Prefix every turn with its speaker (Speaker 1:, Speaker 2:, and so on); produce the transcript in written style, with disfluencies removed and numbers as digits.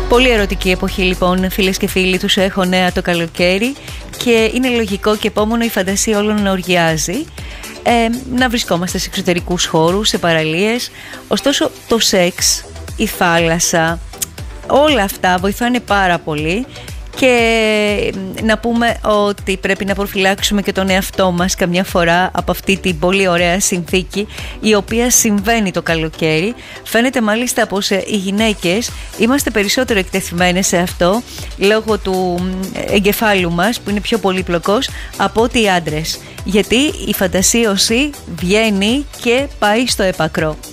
Speaker 1: Πολύ ερωτική εποχή λοιπόν, φίλες και φίλοι, τους έχω νέα το καλοκαίρι και είναι λογικό και επόμενο η φαντασία όλων να οργιάζει, να βρισκόμαστε σε εξωτερικούς χώρους, σε παραλίες. Ωστόσο το σεξ, η θάλασσα, όλα αυτά βοηθάνε πάρα πολύ. Και να πούμε ότι πρέπει να προφυλάξουμε και τον εαυτό μας καμιά φορά από αυτή την πολύ ωραία συνθήκη η οποία συμβαίνει το καλοκαίρι. Φαίνεται μάλιστα πως οι γυναίκες είμαστε περισσότερο εκτεθειμένες σε αυτό λόγω του εγκεφάλου μας που είναι πιο πολύπλοκος από ότι οι άντρες, γιατί η φαντασίωση βγαίνει και πάει στο έπακρο.